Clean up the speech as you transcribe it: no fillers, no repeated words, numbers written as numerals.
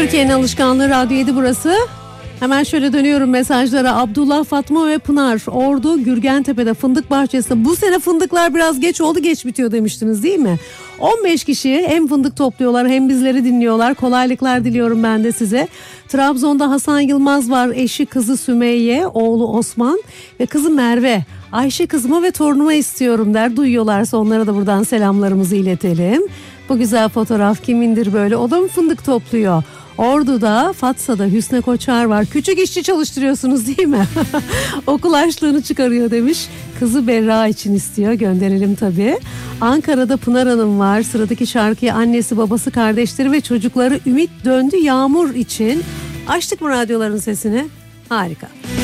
Türkiye'nin alışkanlığı Radyo 7 burası. Hemen şöyle dönüyorum mesajlara. Abdullah, Fatma ve Pınar, Ordu Gürgentepe'de fındık bahçesinde. Bu sene fındıklar biraz geç oldu, geç bitiyor demiştiniz değil mi? 15 kişi hem fındık topluyorlar hem bizleri dinliyorlar. Kolaylıklar diliyorum ben de size. Trabzon'da Hasan Yılmaz var. Eşi kızı Sümeyye, oğlu Osman ve kızı Merve. Ayşe kızıma ve torunuma istiyorum der. Duyuyorlarsa onlara da buradan selamlarımızı iletelim. Bu güzel fotoğraf kimindir böyle? O da mı fındık topluyor? Ordu'da, Fatsa'da Hüsnü Koçar var. Küçük işçi çalıştırıyorsunuz değil mi? Okul harçlığını çıkarıyor demiş. Kızı Berra için istiyor. Gönderelim tabii. Ankara'da Pınar Hanım var. Sıradaki şarkıyı annesi, babası, kardeşleri ve çocukları Ümit Döndü Yağmur için. Açtık mı radyoların sesini? Harika.